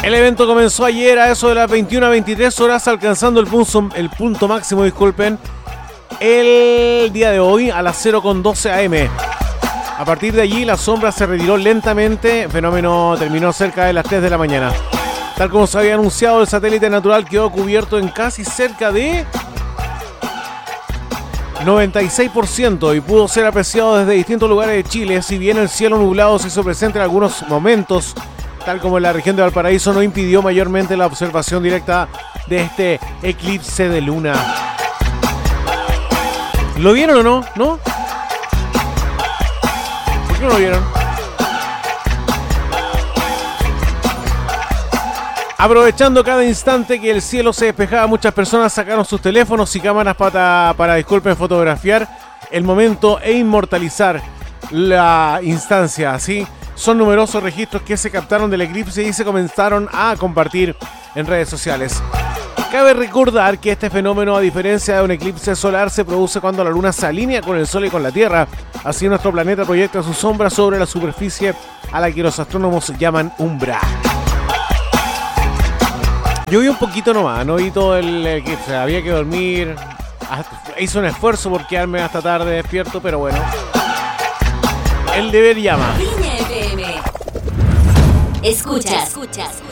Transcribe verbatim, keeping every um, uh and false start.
El evento comenzó ayer a eso de las veintiuna a veintitrés horas, alcanzando el punto, el punto máximo, disculpen, el día de hoy a las cero con doce a eme. A partir de allí la sombra se retiró lentamente, el fenómeno terminó cerca de las tres de la mañana. Tal como se había anunciado, el satélite natural quedó cubierto en casi cerca de noventa y seis por ciento y pudo ser apreciado desde distintos lugares de Chile, si bien el cielo nublado se hizo presente en algunos momentos, tal como en la región de Valparaíso, no impidió mayormente la observación directa de este eclipse de luna. ¿Lo vieron o no? ¿No? ¿Por qué no lo vieron? Aprovechando cada instante que el cielo se despejaba, muchas personas sacaron sus teléfonos y cámaras para, para disculpen, fotografiar el momento e inmortalizar la instancia. Así, son numerosos registros que se captaron del eclipse y se comenzaron a compartir en redes sociales. Cabe recordar que este fenómeno, a diferencia de un eclipse solar, se produce cuando la luna se alinea con el sol y con la tierra. Así nuestro planeta proyecta su sombra sobre la superficie a la que los astrónomos llaman umbra. Yo vi un poquito nomás, no vi todo el eclipse, había que dormir, hice un esfuerzo por quedarme hasta tarde despierto, pero bueno, el deber llama. Viña F M. Escuchas, escuchas